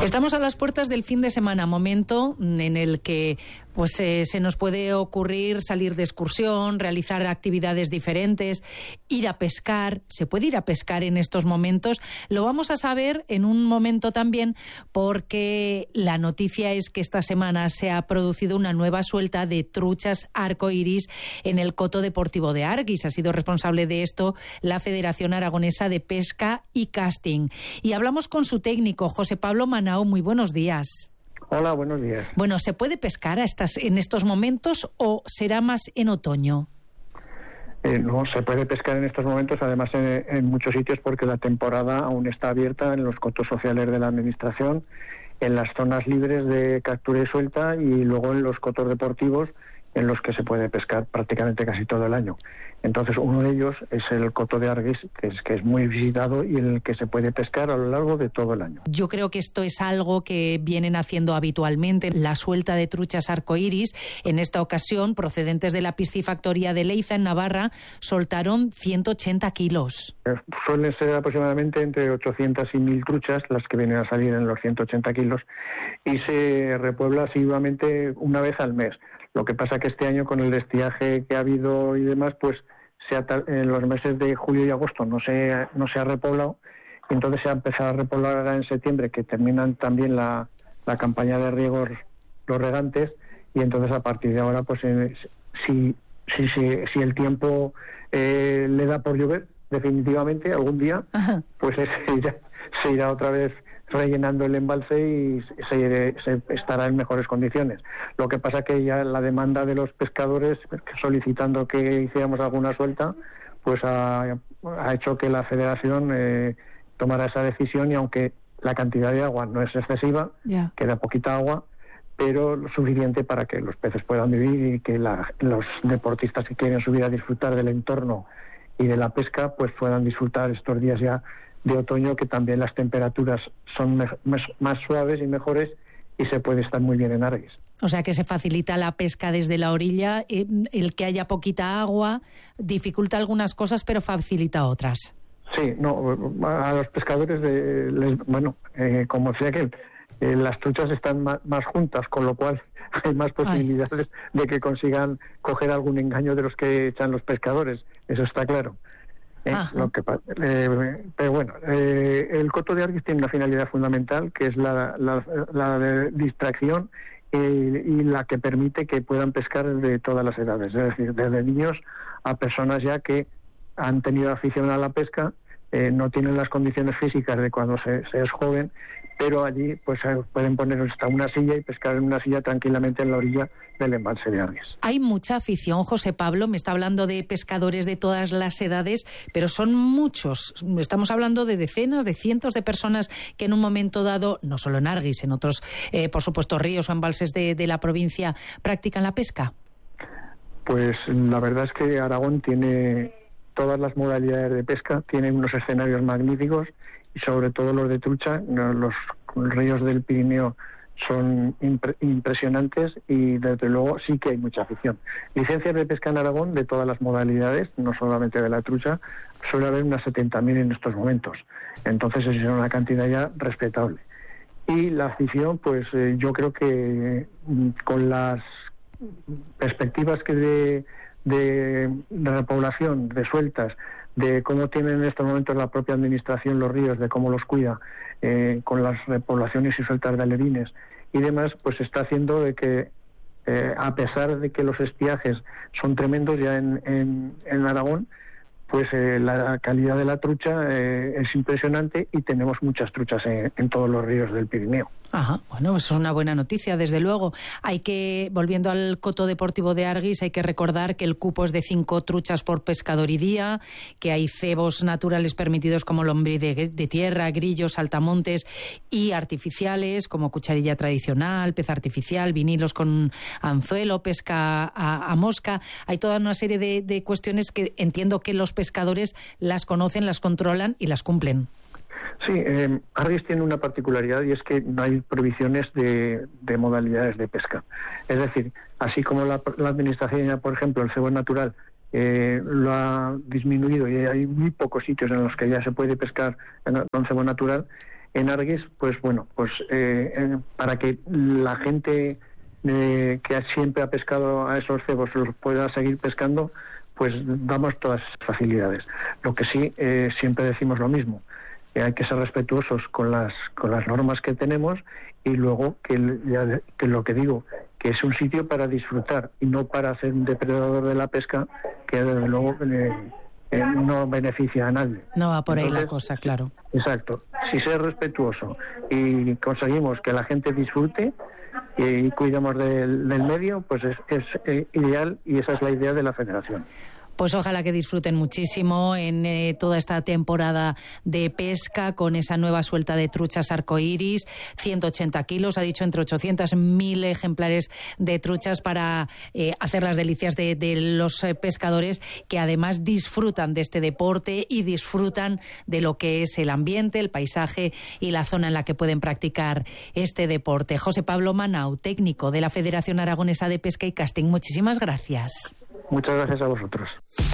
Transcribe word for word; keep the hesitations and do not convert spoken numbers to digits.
Estamos a las puertas del fin de semana, momento en el que pues eh, se nos puede ocurrir salir de excursión, realizar actividades diferentes, ir a pescar. ¿Se puede ir a pescar en estos momentos? Lo vamos a saber en un momento también, porque la noticia es que esta semana se ha producido una nueva suelta de truchas arcoiris en el coto deportivo de Arguis. Ha sido responsable de esto la Federación Aragonesa de Pesca y Casting. Y hablamos con su técnico, José Pablo Manao. Muy buenos días. Hola, buenos días. Bueno, ¿se puede pescar a estas, en estos momentos o será más en otoño? Eh, no, se puede pescar en estos momentos, además en, en muchos sitios, porque la temporada aún está abierta en los cotos sociales de la Administración, en las zonas libres de captura y suelta y luego en los cotos deportivos, en los que se puede pescar prácticamente casi todo el año. Entonces, uno de ellos es el coto de Arguis, que es, que es muy visitado y en el que se puede pescar a lo largo de todo el año. Yo creo que esto es algo que vienen haciendo habitualmente, la suelta de truchas arcoiris. En esta ocasión, procedentes de la piscifactoría de Leiza, en Navarra, soltaron ciento ochenta kilos. Eh, suelen ser aproximadamente entre ochocientas y mil truchas las que vienen a salir en los ciento ochenta kilos y se repuebla asiduamente una vez al mes. Lo que pasa que este año, con el estiaje que ha habido y demás, pues se ha, en los meses de julio y agosto no se, no se ha repoblado, y entonces se ha empezado a repoblar ahora en septiembre, que terminan también la, la campaña de riegos los regantes, y entonces a partir de ahora, pues eh, si, si, si, si el tiempo eh, le da por llover, definitivamente, algún día, Ajá. pues se irá, se irá otra vez rellenando el embalse y se, se estará en mejores condiciones. Lo que pasa que ya la demanda de los pescadores solicitando que hiciéramos alguna suelta, pues ha, ha hecho que la Federación eh, tomara esa decisión, y aunque la cantidad de agua no es excesiva, yeah. queda poquita agua, pero lo suficiente para que los peces puedan vivir y que la, los deportistas que quieren subir a disfrutar del entorno y de la pesca pues puedan disfrutar estos días ya de otoño, que también las temperaturas son me- más suaves y mejores, y se puede estar muy bien en Arguis. O sea que se facilita la pesca desde la orilla, eh, el que haya poquita agua dificulta algunas cosas pero facilita otras. Sí, no, a los pescadores, de, les, bueno, eh, como decía aquel, eh, las truchas están más, más juntas, con lo cual hay más posibilidades Ay. de que consigan coger algún engaño de los que echan los pescadores, eso está claro. Eh, lo que, eh, pero bueno, eh, el coto de Arguis tiene una finalidad fundamental, que es la, la, la de distracción eh, y la que permite que puedan pescar de todas las edades, es decir, desde niños a personas ya que han tenido afición a la pesca, eh, no tienen las condiciones físicas de cuando se, se es joven, pero allí pues pueden poner hasta una silla y pescar en una silla tranquilamente en la orilla del embalse de Arguis. Hay mucha afición, José Pablo, me está hablando de pescadores de todas las edades, pero son muchos. Estamos hablando de decenas, de cientos de personas que en un momento dado, no solo en Arguis, en otros, eh, por supuesto, ríos o embalses de, de la provincia, practican la pesca. Pues la verdad es que Aragón tiene todas las modalidades de pesca, tiene unos escenarios magníficos, y sobre todo los de trucha. Los ríos del Pirineo son impre- impresionantes y desde luego sí que hay mucha afición. Licencias de pesca en Aragón de todas las modalidades, no solamente de la trucha, suele haber unas setenta mil en estos momentos, entonces es una cantidad ya respetable. Y la afición, pues eh, yo creo que mm, con las perspectivas que de, de, de repoblación, de sueltas, de cómo tienen en estos momentos la propia administración los ríos, de cómo los cuida, eh, con las repoblaciones y sueltas de alevines y demás, pues está haciendo de que, eh, a pesar de que los estiajes son tremendos ya en, en, en Aragón, pues eh, la calidad de la trucha eh, es impresionante, y tenemos muchas truchas en, en todos los ríos del Pirineo. Ajá, bueno, eso es una buena noticia, desde luego. Hay que, volviendo al coto deportivo de Arguis, hay que recordar que el cupo es de cinco truchas por pescador y día, que hay cebos naturales permitidos como lombriz de, de tierra, grillos, saltamontes, y artificiales como cucharilla tradicional, pez artificial, vinilos con anzuelo, pesca a, a mosca. Hay toda una serie de, de cuestiones que entiendo que los pescadores las conocen, las controlan y las cumplen. Sí, eh, Arguis tiene una particularidad, y es que no hay prohibiciones de, de modalidades de pesca. Es decir, así como la, la administración, por ejemplo, el cebo natural eh, lo ha disminuido y hay muy pocos sitios en los que ya se puede pescar con cebo natural, en Arguis, pues bueno, pues eh, eh, para que la gente eh, que siempre ha pescado a esos cebos los pueda seguir pescando, pues damos todas las facilidades. Lo que sí, eh, siempre decimos lo mismo, que hay que ser respetuosos con las con las normas que tenemos, y luego que, ya, que lo que digo, que es un sitio para disfrutar y no para ser un depredador de la pesca, que desde luego eh, eh, no beneficia a nadie. No va por Entonces, ahí la cosa, claro. Exacto. Si ser respetuoso y conseguimos que la gente disfrute y cuidamos del, del medio, pues es, es eh, ideal, y esa es la idea de la Federación. Pues ojalá que disfruten muchísimo en eh, toda esta temporada de pesca con esa nueva suelta de truchas arcoíris, ciento ochenta kilos, ha dicho entre ochocientos y mil ejemplares de truchas para eh, hacer las delicias de, de los eh, pescadores, que además disfrutan de este deporte y disfrutan de lo que es el ambiente, el paisaje y la zona en la que pueden practicar este deporte. José Pablo Manau, técnico de la Federación Aragonesa de Pesca y Casting, muchísimas gracias. Muchas gracias a vosotros.